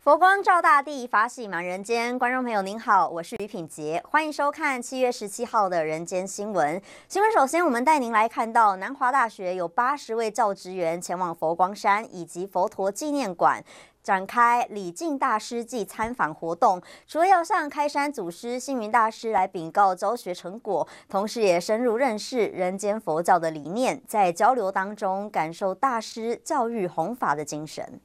佛光照大地，法喜满人间。观众朋友您好，我是于品杰，欢迎收看7月17号的人间新闻。新闻首先，我们带您来看到南华大学有80位教职员前往佛光山以及佛陀纪念馆，展开礼敬大师祭参访活动。除了要向开山祖师星云大师来禀告教学成果，同时也深入认识人间佛教的理念，在交流当中感受大师教育弘法的精神。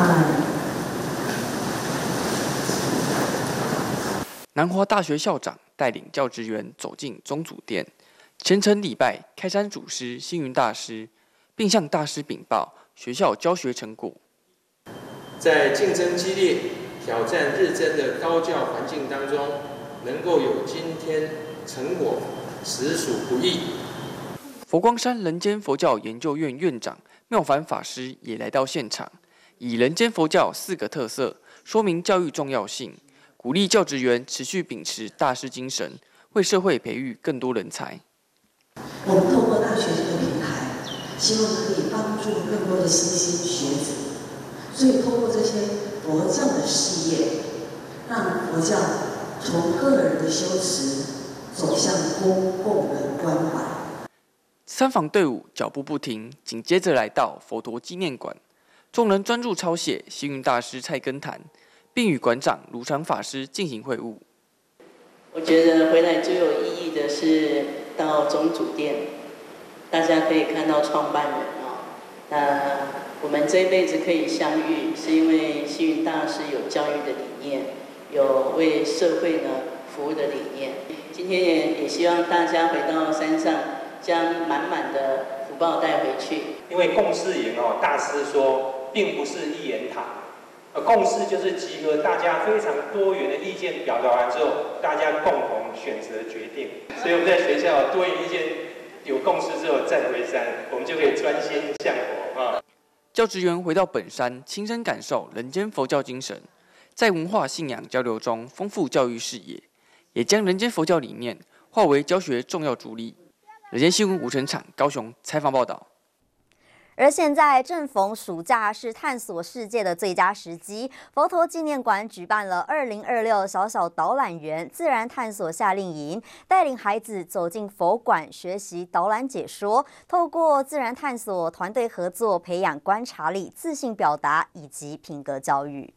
南华大学校长带领教职员走进宗祖殿，虔诚礼拜开山祖师星云大师，并向大师禀报学校教学成果。 在竞争激烈、挑战日增的高教环境当中，能够有今天成果，实属不易。 佛光山人间佛教研究院院长妙凡法师也来到现场，以人间佛教4个特色说明教育重要性。鼓励教职员持续秉持大师精神，为社会培育更多人才。 我们透过大学这个平台，希望可以帮助更多的新兴学子。所以，透过这些佛教的事业，让佛教从个人的修持走向公共的关怀。 参访队伍脚步不停，紧接着来到佛陀纪念馆，众人专注抄写星云大师菜根谭。并与馆长卢常法师进行会晤。 我觉得回来最有意义的是到宗祖殿，大家可以看到创办人那我们这一辈子可以相遇，是因为星云大师有教育的理念，有为社会服务的理念。今天也希望大家回到山上，将满满的福报带回去。 因为共识营大师说，并不是一言堂。共识就是集合大家非常多元的意见表达完之后，大家共同选择决定。所以我们在学校多元意见有共识之后再回山，我们就可以专心向佛教职员回到本山，亲身感受人间佛教精神，在文化信仰交流中丰富教育视野，也将人间佛教理念化为教学重要助力。人间新闻吴成场高雄采访报道。 而现在正逢暑假，是探索世界的最佳时机。佛陀纪念馆举办了2026小小导览员自然探索夏令营，带领孩子走进佛馆学习导览解说，透过自然探索、团队合作，培养观察力、自信表达以及品格教育。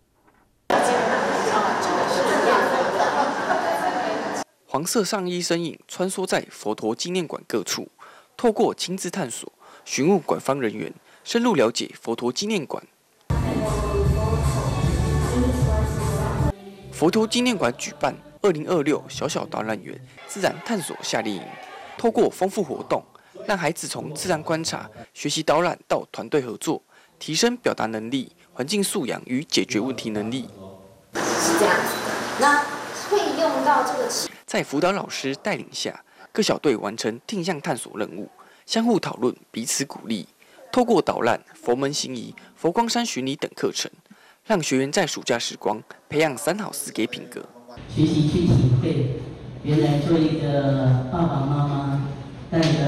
黄色上衣身影穿梭在佛陀纪念馆各处，透过亲自探索。询问馆方人员，深入了解佛陀纪念馆。佛陀纪念馆举办2026小小导览员自然探索夏令营，透过丰富活动，让孩子从自然观察、学习导览到团队合作，提升表达能力、环境素养与解决问题能力。 是这样子，那会用到这个。 在辅导老师带领下，各小队完成定向探索任务。相互讨论，彼此鼓励，透过导览、佛门行仪、佛光山巡礼等课程，让学员在暑假时光培养3好4给品格。 学习去体会，原来做一个爸爸妈妈带着